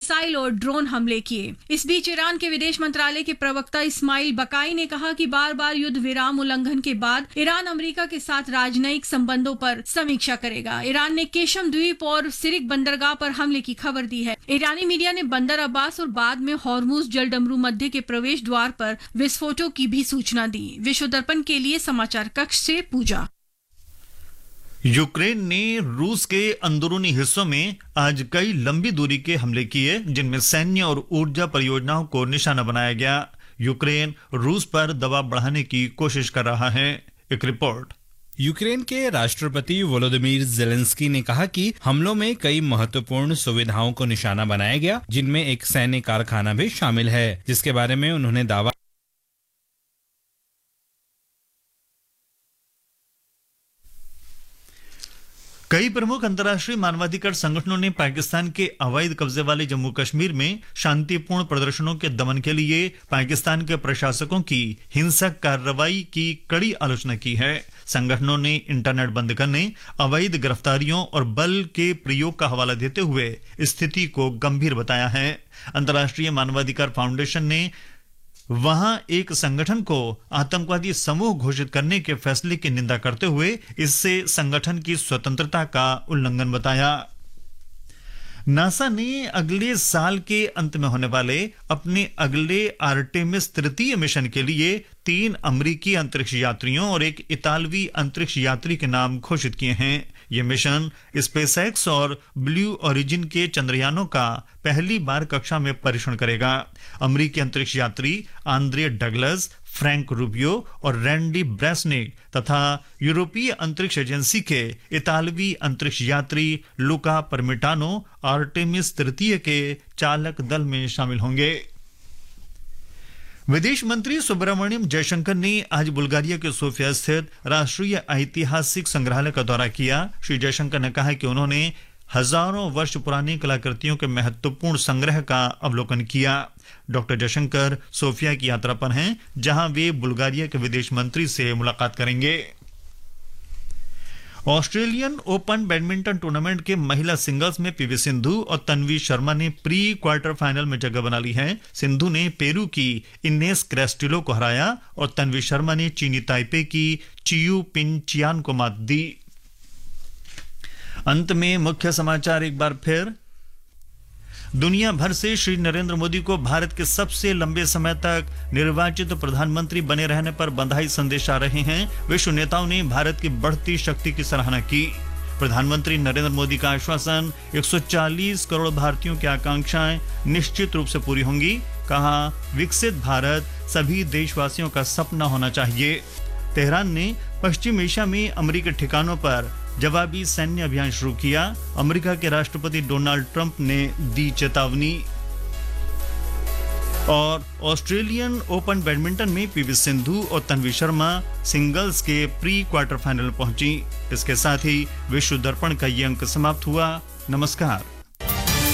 Missile और drone हमले किए। इस बीच ईरान के विदेश मंत्रालय के प्रवक्ता इस्माइल बकाई ने कहा कि बार बार युद्ध विराम उल्लंघन के बाद ईरान अमेरिका के साथ राजनयिक संबंधों पर समीक्षा करेगा। ईरान ने केशम द्वीप और सिरिक बंदरगाह पर हमले की खबर दी है। ईरानी मीडिया ने बंदर अब्बास और बाद में हॉर्मुज जलडमरू मध्य के प्रवेश द्वार पर विस्फोटों की भी सूचना दी। विश्व दर्पण के लिए समाचार कक्ष से पूजा। यूक्रेन ने रूस के अंदरूनी हिस्सों में आज कई लंबी दूरी के हमले किए, जिनमें सैन्य और ऊर्जा परियोजनाओं को निशाना बनाया गया। यूक्रेन रूस पर दबाव बढ़ाने की कोशिश कर रहा है। एक रिपोर्ट। यूक्रेन के राष्ट्रपति वोलोदिमीर ज़ेलेंस्की ने कहा कि हमलों में कई महत्वपूर्ण सुविधाओं को निशाना बनाया गया, जिनमें एक सैन्य कारखाना भी शामिल है, जिसके बारे में उन्होंने दावा। कई प्रमुख अंतर्राष्ट्रीय मानवाधिकार संगठनों ने पाकिस्तान के अवैध कब्जे वाले जम्मू कश्मीर में शांतिपूर्ण प्रदर्शनों के दमन के लिए पाकिस्तान के प्रशासकों की हिंसक कार्रवाई की कड़ी आलोचना की है। संगठनों ने इंटरनेट बंद करने, अवैध गिरफ्तारियों और बल के प्रयोग का हवाला देते हुए स्थिति को गंभीर बताया है। अंतर्राष्ट्रीय मानवाधिकार फाउंडेशन ने वहां एक संगठन को आतंकवादी समूह घोषित करने के फैसले की निंदा करते हुए इससे संगठन की स्वतंत्रता का उल्लंघन बताया। नासा ने अगले साल के अंत में होने वाले अपने अगले आर्टेमिस तृतीय मिशन के लिए 3 अमेरिकी अंतरिक्ष यात्रियों और एक इतालवी अंतरिक्ष यात्री के नाम घोषित किए हैं। यह मिशन स्पेसएक्स और ब्लू ओरिजिन के चंद्रयानों का पहली बार कक्षा में परीक्षण करेगा। अमेरिकी अंतरिक्ष यात्री आंद्रे डगलस, फ्रैंक रूबियो और रैंडी ब्रेसनिक तथा यूरोपीय अंतरिक्ष एजेंसी के इतालवी अंतरिक्ष यात्री लुका परमिटानो आर्टेमिस तृतीय के चालक दल में शामिल होंगे। विदेश मंत्री सुब्रमण्यम जयशंकर ने आज बुल्गारिया के सोफिया स्थित राष्ट्रीय ऐतिहासिक संग्रहालय का दौरा किया। श्री जयशंकर ने कहा कि उन्होंने हजारों वर्ष पुरानी कलाकृतियों के महत्वपूर्ण संग्रह का अवलोकन किया। डॉक्टर जयशंकर सोफिया की यात्रा पर हैं, जहां वे बुल्गारिया के विदेश मंत्री से मुलाकात करेंगे। ऑस्ट्रेलियन ओपन बैडमिंटन टूर्नामेंट के महिला सिंगल्स में पीवी सिंधु और तन्वी शर्मा ने प्री क्वार्टर फाइनल में जगह बना ली है। सिंधु ने पेरू की इनेस क्रेस्टिलो को हराया और तन्वी शर्मा ने चीनी ताइपे की चियू पिन चियान को मात दी। अंत में मुख्य समाचार एक बार फिर। दुनिया भर से श्री नरेंद्र मोदी को भारत के सबसे लंबे समय तक निर्वाचित प्रधानमंत्री बने रहने पर बधाई संदेश आ रहे हैं। विश्व नेताओं ने भारत की बढ़ती शक्ति की सराहना की। प्रधानमंत्री नरेंद्र मोदी का आश्वासन, 140 करोड़ भारतीयों की आकांक्षाएं निश्चित रूप से पूरी होंगी। कहा, विकसित भारत सभी देशवासियों का सपना होना चाहिए। तेहरान ने पश्चिम एशिया में अमेरिकी ठिकानों पर जवाबी सैन्य अभियान शुरू किया। अमेरिका के राष्ट्रपति डोनाल्ड ट्रंप ने दी चेतावनी। और ऑस्ट्रेलियन ओपन बैडमिंटन में पीवी सिंधु और तन्वी शर्मा सिंगल्स के प्री क्वार्टर फाइनल पहुंची। इसके साथ ही विश्व दर्पण का ये अंक समाप्त हुआ। नमस्कार।